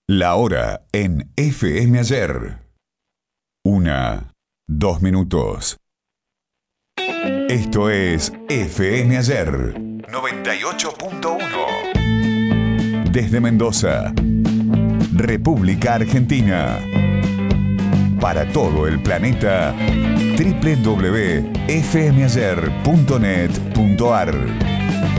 La hora en FM Ayer. 1:02. Esto es FM Ayer 98.1. Desde Mendoza, República Argentina. Para todo el planeta, www.fmayer.net.ar.